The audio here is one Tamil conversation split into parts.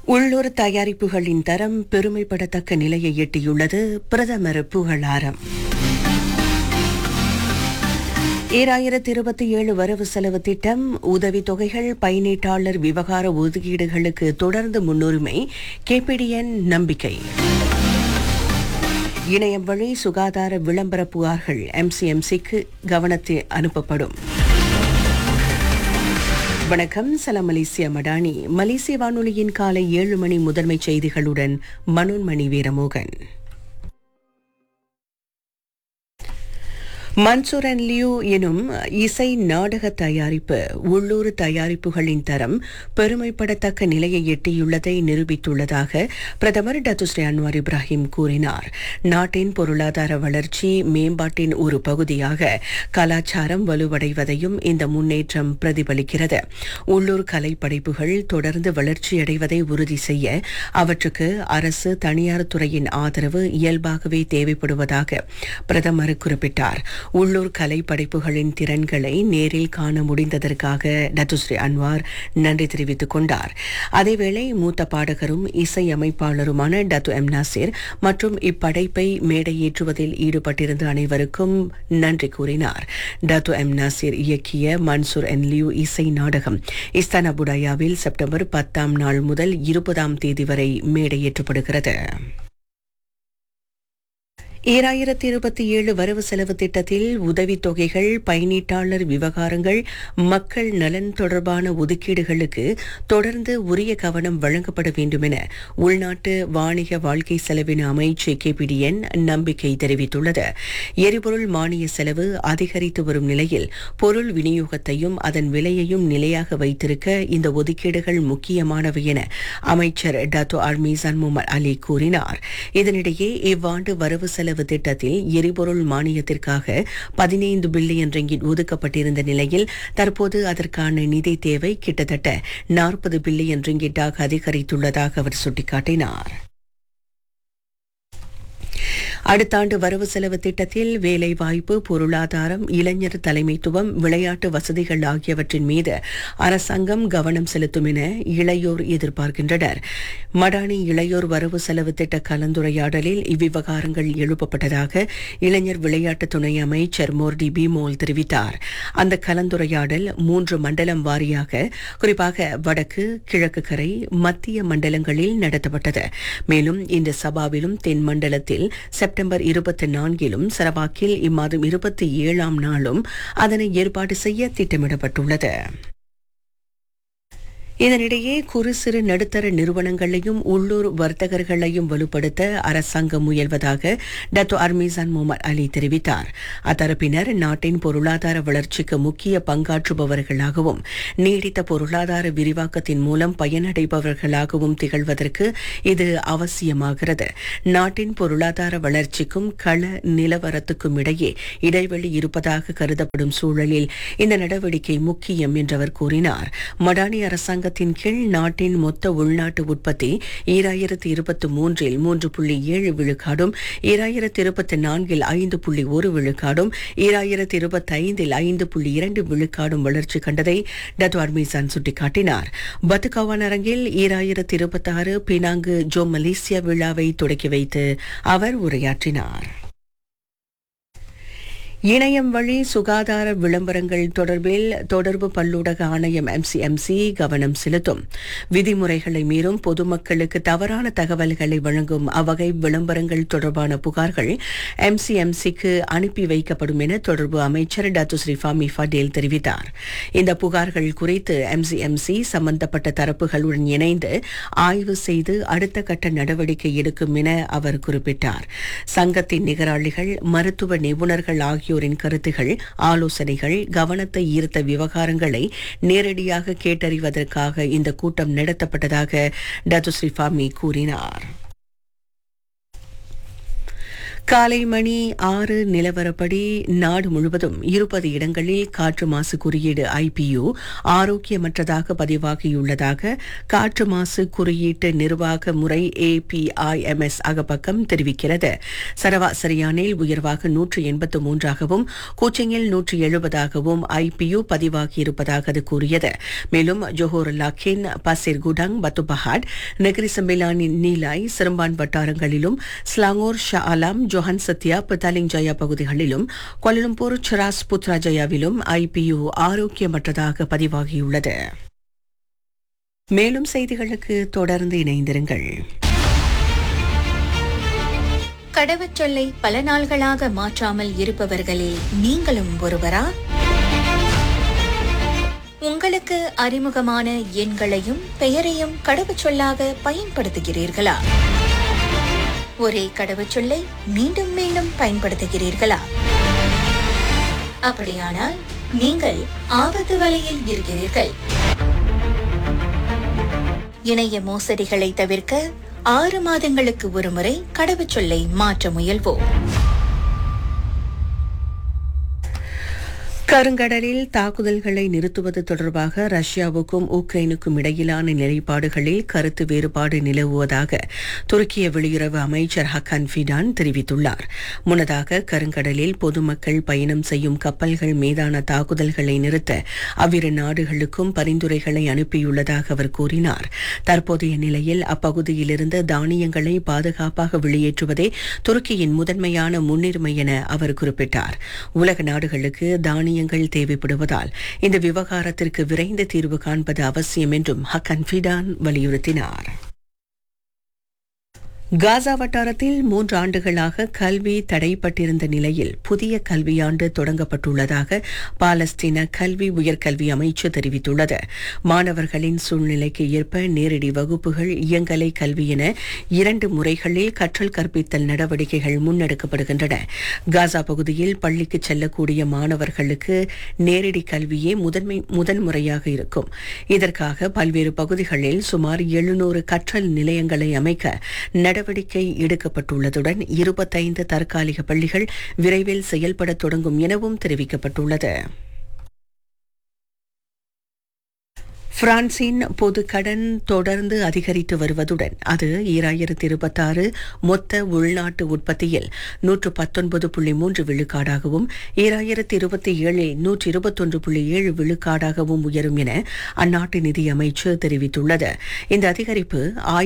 உள்ளூர் தயாரிப்புகளின் தரம் பெருமைப்படத்தக்க நிலையை எட்டியுள்ளது. பிரதமர் புகழாரம். 2027 வரவு செலவு திட்டம் உதவித்தொகைகள் பயனீட்டாளர் விவகார ஒதுக்கீடுகளுக்கு தொடர்ந்து முன்னுரிமை. கேபிடிஎன் நம்பிக்கை. இணையம் வழி சுகாதார விளம்பர புகார்கள் MCMCக்கு கவனத்தில் அனுப்பப்படும். வணக்கம். சலாம் மலேசியா மடானி. மலேசிய வானொலியின் காலை 7 மணி முதன்மை செய்திகளுடன் மனோன்மணி வீரமோகன். மன்சூர் அண்ட் லியூ எனும் இசை நாடக தயாரிப்பு உள்ளூர் தயாரிப்புகளின் தரம் பெருமைப்படத்தக்க நிலையை எட்டியுள்ளதை நிரூபித்துள்ளதாக பிரதமர் டத்துஸ்ரீ அன்வார் இப்ராஹிம் கூறினார். நாட்டின் பொருளாதார வளர்ச்சி மேம்பாட்டின் ஒரு பகுதியாக கலாச்சாரம் வலுவடைவதையும் இந்த முன்னேற்றம் பிரதிபலிக்கிறது. உள்ளூர் கலை படைப்புகள் தொடர்ந்து வளர்ச்சியடைவதை உறுதி செய்ய அவற்றுக்கு அரசு தனியார் துறையின் ஆதரவு இயல்பாகவே தேவைப்படுவதாக பிரதமர் குறிப்பிட்டார். உள்ளூர் கலை படைப்புகளின் திறன்களை நேரில் காண முடிந்ததற்காக டத்துஸ்ரீ அன்வார் நன்றி தெரிவித்துக் கொண்டார். அதேவேளை மூத்த பாடகரும் இசையமைப்பாளருமான டத்து எம் நாசிர் மற்றும் இப்படைப்பை மேடையேற்றுவதில் ஈடுபட்டிருந்த அனைவருக்கும் நன்றி கூறினார். டத்து எம் நாசிர் இயக்கிய மன்சூர் அண்ட் லியூ இசை நாடகம் இஸ்தானா புடாயாவில் செப்டம்பர் 10ஆம் நாள் முதல் 20ஆம் தேதி வரை மேடையேற்றப்படுகிறது. 2027 வரவு செலவு திட்டத்தில் உதவித்தொகைகள் பயனீட்டாளர் விவகாரங்கள் மக்கள் நலன் தொடர்பான ஒதுக்கீடுகளுக்கு தொடர்ந்து உரிய கவனம் வழங்கப்பட வேண்டும் என உள்நாட்டு வாணிக வாழ்க்கை செலவின அமைச்சு கேபிடிஎன் நம்பிக்கை தெரிவித்துள்ளது. எரிபொருள் மானிய செலவு அதிகரித்து வரும் நிலையில் பொருள் விநியோகத்தையும் அதன் விலையையும் நிலையாக வைத்திருக்க இந்த ஒதுக்கீடுகள் முக்கியமானவை என அமைச்சர் டத்தோ அர்மீசான் முகமது அலி கூறினார். இதனிடையே இவ்வாண்டு வரவு செலவு திட்டத்தில் எரிபொருள் மானியத்திற்காக 15 பில்லியன் ரிங்கிட் ஒதுக்கப்பட்டிருந்த நிலையில் தற்போது அதற்கான நிதி தேவை கிட்டத்தட்ட 40 பில்லியன் ரிங்கிட்டாக அதிகரித்துள்ளதாக அவர் சுட்டிக்காட்டினார். அடுத்த ஆண்டு வரவு செலவு திட்டத்தில் வேலைவாய்ப்பு, பொருளாதாரம், இளைஞர் தலைமைத்துவம், விளையாட்டு வசதிகள் ஆகியவற்றின் மீது அரசாங்கம் கவனம் செலுத்தும் என இளையோர் எதிர்பார்க்கின்றனர். மடானி இளையோர் வரவு செலவு திட்ட கலந்துரையாடலில் இவ்விவகாரங்கள் எழுப்பப்பட்டதாக இளைஞர் விளையாட்டு துணை அமைச்சர் மோர்டி பீமோல் தெரிவித்தார். அந்த கலந்துரையாடல் 3 மண்டலம் வாரியாக, குறிப்பாக வடக்கு, கிழக்கு கரை, மத்திய மண்டலங்களில் நடத்தப்பட்டது. மேலும் இந்த சபாவிலும் தென் மண்டலத்தில் செப்டம்பர் 24 சரவாக்கில் இம்மாதம் 27ஆம் நாளும் அதனை ஏற்பாடு செய்ய திட்டமிடப்பட்டுள்ளது. இதனிடையே குறு சிறு நடுத்தர நிறுவனங்களையும் உள்ளூர் வர்த்தகர்களையும் வலுப்படுத்த அரசாங்கம் முயல்வதாக டத்தோ அர்மீசான் முகமது அலி தெரிவித்தார். அத்தரப்பினர் நாட்டின் பொருளாதார வளர்ச்சிக்கு முக்கிய பங்காற்றுபவர்களாகவும் நீடித்த பொருளாதார விரிவாக்கத்தின் மூலம் பயனடைபவர்களாகவும் திகழ்வதற்கு இது அவசியமாகிறது. நாட்டின் பொருளாதார வளர்ச்சிக்கும் கள நிலவரத்துக்கும் இடையே இடைவெளி இருப்பதாக கருதப்படும் சூழலில் இந்த நடவடிக்கை முக்கியம் என்றவர் கூறினார். மடானி அரசாங்க கீழ் நாட்டின் மொத்த உள்நாட்டு உற்பத்தி 2023 3.7 விழுக்காடும், 2024 5.1 விழுக்காடும், 2025 5.2 விழுக்காடும் வளர்ச்சி கண்டதை டத்தோ அர்மீசான் சுட்டிக்காட்டினார். பத்துகவான் அரங்கில் 2026 பினாங்கு ஜோ மலேசியா விழாவை தொடக்கி வைத்து அவர் உரையாற்றினார். இணையம் வழி சுகாதார விளம்பரங்கள் தொடர்பில் தொடர்பு பல்லூடக ஆணையம் MCMC கவனம் செலுத்தும். விதிமுறைகளை மீறும் பொதுமக்களுக்கு தவறான தகவல்களை வழங்கும் அவ்வகை விளம்பரங்கள் தொடர்பான புகார்கள் MCMCக்கு அனுப்பி வைக்கப்படும் என தொடர்பு அமைச்சர் டத்துஸ்ரீ ஃபாமி ஃபடேல் தெரிவித்தார். இந்த புகார்கள் குறித்து MCMC சம்பந்தப்பட்ட தரப்புகளுடன் இணைந்து ஆய்வு செய்து அடுத்த கட்ட நடவடிக்கை எடுக்கும் என அவர் குறிப்பிட்டார். சங்கத்தின் நிகராளிகள், மருத்துவ நிபுணர்கள் ஆகியோரின் கருத்துகள், ஆலோசனைகள், கவனத்தை ஈர்த்த விவகாரங்களை நேரடியாக கேட்டறிவதற்காக இந்த கூட்டம் நடத்தப்பட்டதாக டத்துஸ்ரீ ஃபாமி கூறினார். காலை மணி 6 நிலவரப்படி நாடு முழுவதும் 20 இடங்களில் காற்று மாசு குறியீடு IPU ஆரோக்கியமற்றதாக பதிவாகியுள்ளதாக காற்று மாசு குறியீட்டு நிர்வாக முறை APIMS அகப்பக்கம் தெரிவிக்கிறது. சரவாக் சரியானில் உயர்வாக 183ஆகவும் கூச்சிங்கில் 170ஆகவும் IPU பதிவாகியிருப்பதாக அது கூறியது. மேலும் Johor login, Bashir குடாங், Batu Pahat, Negeri சம்பிலானின் Nilai, Seremban வட்டாரங்களிலும் Selangor, Shah ஆலம், ஜோஹன் சத்யா, பத்தாலிங் ஜயா பகுதிகளிலும் கோலாலம்பூர், சராஸ் புத்ராஜயாவிலும் IPU ஆரோக்கியமற்றதாக பதிவாகியுள்ளது. மேலும் செய்திகளுக்கு தொடர்ந்து இணைந்திருங்கள். கடவுச்சொல்லை பல நாள்களாக மாற்றாமல் இருப்பவர்களில் நீங்களும் ஒருவரா? உங்களுக்கு அறிமுகமான எண்களையும் பெயரையும் கடவுச்சொல்லாக பயன்படுத்துகிறீர்களா? ஒரே கடவுச்சொல்லை மீண்டும் மீண்டும் பயன்படுத்துகிறீர்களா? அப்படியானால் நீங்கள் ஆபத்து வலையில் இருக்கிறீர்கள். இணைய மோசடிகளை தவிர்க்க 6 மாதங்களுக்கு ஒருமுறை கடவுச்சொல்லை மாற்ற முயல்வோம். கருங்கடலில் தாக்குதல்களை நிறுத்துவது தொடர்பாக ரஷ்யாவுக்கும் உக்ரைனுக்கும் இடையிலான நிலைப்பாடுகளில் கருத்து வேறுபாடு நிலவுவதாக துருக்கிய வெளியுறவு அமைச்சர் ஹக்கான் ஃபிடான் தெரிவித்துள்ளார். முன்னதாக கருங்கடலில் பொதுமக்கள் பயணம் செய்யும் கப்பல்கள் மீதான தாக்குதல்களை நிறுத்த அவ்விரு நாடுகளுக்கும் பரிந்துரைகளை அனுப்பியுள்ளதாக அவர் கூறினார். தற்போதைய நிலையில் அப்பகுதியிலிருந்து தானியங்களை பாதுகாப்பாக வெளியேற்றுவதே துருக்கியின் முதன்மையான முன்னுரிமை என அவர் குறிப்பிட்டார். உலக நாடுகளுக்கு தானியங்கள் தேவைப்படுவதால் இந்த விவகாரத்திற்கு விரைந்து தீர்வு காண்பது அவசியம் என்றும் ஹக்கான் ஃபிடான் வலியுறுத்தினார். காசா வட்டாரத்தில் 3 ஆண்டுகளாக கல்வி தடைப்பட்டிருந்த நிலையில் புதிய கல்வியாண்டு தொடங்கப்பட்டுள்ளதாக பாலஸ்தீன கல்வி உயர்கல்வி அமைச்சு தெரிவித்துள்ளது. மாணவர்களின் சூழ்நிலைக்கு ஏற்ப நேரடி வகுப்புகள், இயங்கலை கல்வி என 2 முறைகளில் கற்றல் கற்பித்தல் நடவடிக்கைகள் முன்னெடுக்கப்படுகின்றன. காசா பகுதியில் பள்ளிக்கு செல்லக்கூடிய மாணவர்களுக்கு நேரடி கல்வியே முதன்முறையாக இருக்கும். இதற்காக பல்வேறு பகுதிகளில் சுமார் 700 கற்றல் நிலையங்களை அமைக்க நடவடிக்கை எடுக்கப்பட்டுள்ளதுடன் 25 தற்காலிக பள்ளிகள் விரைவில் செயல்பட தொடங்கும் எனவும் தெரிவிக்கப்பட்டுள்ளது. பிரான்சின் பொது கடன் தொடர்ந்து அதிகரித்து வருவதுடன் அது 2026 மொத்த உள்நாட்டு உற்பத்தியில் 119.3 விழுக்காடாகவும் 2027 121.7 விழுக்காடாகவும் உயரும் என அந்நாட்டு நிதி அமைச்சு தெரிவித்துள்ளது. இந்த அதிகரிப்பு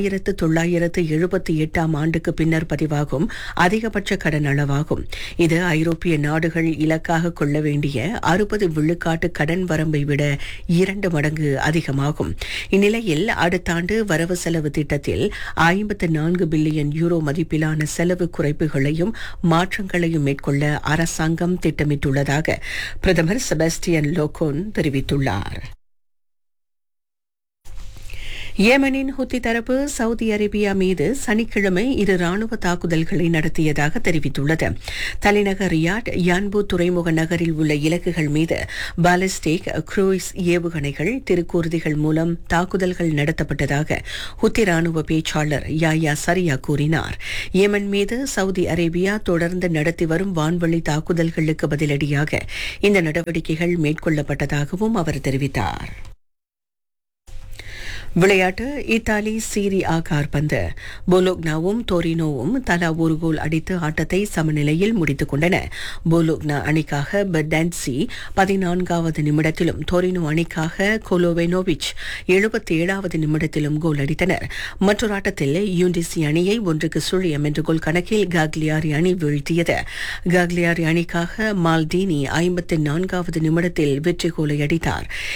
1978 ஆண்டுக்கு பின்னர் பதிவாகும் அதிகபட்ச கடன் அளவாகும். இது ஐரோப்பிய நாடுகள் இலக்காக கொள்ள வேண்டிய 60 விழுக்காட்டு கடன் வரம்பை விட 2 மடங்கு அதிகமாகும். இந்நிலையில் அடுத்த ஆண்டு வரவு செலவு திட்டத்தில் 54 பில்லியன் யூரோ மதிப்பிலான செலவு குறைப்புகளையும் மாற்றங்களையும் மேற்கொள்ள அரசாங்கம் திட்டமிட்டுள்ளதாக பிரதமர் செபஸ்டியன் லோகோன் தெரிவித்துள்ளார். ஏமனின் ஹுத்தி தரப்பு சவுதி அரேபியா மீது சனிக்கிழமை 2 ராணுவ தாக்குதல்களை நடத்தியதாக தெரிவித்துள்ளது. தலைநகர் ரியாட், யான்பு துறைமுக நகரில் உள்ள இலக்குகள் மீது பாலிஸ்டிக் குரூஸ் ஏவுகணைகள், திருக்கூர்திகள் மூலம் தாக்குதல்கள் நடத்தப்பட்டதாக ஹுத்தி ராணுவ பேச்சாளர் யாயா சரியா கூறினார். ஏமன் மீது சவுதி அரேபியா தொடர்ந்து நடத்தி வரும் வான்வழி தாக்குதல்களுக்கு பதிலடியாக இந்த நடவடிக்கைகள் மேற்கொள்ளப்பட்டதாகவும் அவர் தெரிவித்தார். விளையாட்டு. இத்தாலி சீரி ஆ கால்பந்து. போலோக்னாவும் டோரினோவும் தலா ஒரு கோல் அடித்து ஆட்டத்தை சமநிலையில் முடித்துக் கொண்டன. போலோக்னா அணிக்காக பெர்டான்சி 14வது நிமிடத்திலும் டோரினோ அணிக்காக கோலோவெனோவிச் 77வது நிமிடத்திலும் கோல் அடித்தனர். மற்றொரு ஆட்டத்தில் யூண்டிசி அணியை 1-0 என்ற கோல் கணக்கில் காக்லியாரி அணி வீழ்த்தியது. காக்லியாரி அணிக்காக மால்டினி 54வது நிமிடத்தில் வெற்றி கோலை அடித்தார்.